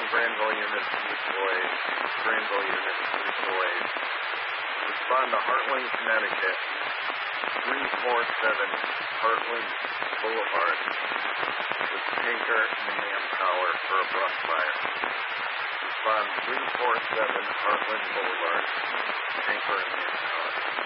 Granville units deployed. Granville units deployed. Respond to Heartland, Connecticut. 347 Heartland Boulevard. With tanker and manpower for a brush fire. Respond 347 Heartland Boulevard. Tanker and manpower.